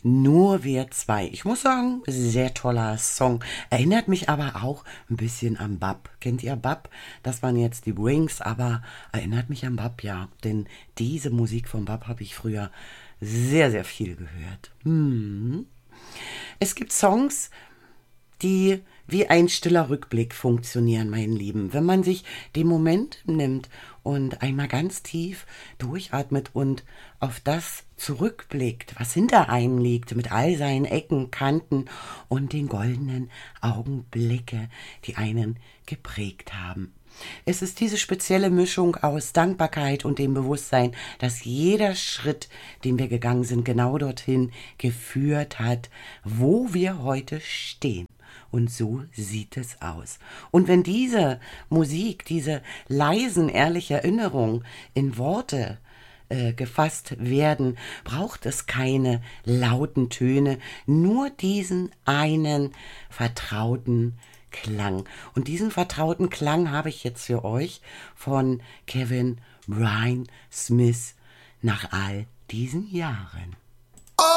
Nur wir zwei. Ich muss sagen, sehr toller Song. Erinnert mich aber auch ein bisschen an Bab. Kennt ihr Bab? Das waren jetzt die Wings, aber erinnert mich an Bab, ja. Denn diese Musik von Bab habe ich früher sehr, sehr viel gehört. Es gibt Songs, die wie ein stiller Rückblick funktionieren, mein Lieben. Wenn man sich den Moment nimmt und einmal ganz tief durchatmet und auf das zurückblickt, was hinter einem liegt, mit all seinen Ecken, Kanten und den goldenen Augenblicke, die einen geprägt haben. Es ist diese spezielle Mischung aus Dankbarkeit und dem Bewusstsein, dass jeder Schritt, den wir gegangen sind, genau dorthin geführt hat, wo wir heute stehen. Und so sieht es aus. Und wenn diese Musik, diese leisen, ehrliche Erinnerungen in Worte gefasst werden, braucht es keine lauten Töne, nur diesen einen vertrauten Klang. Und diesen vertrauten Klang habe ich jetzt für euch von Kevin Brian Smith nach all diesen Jahren.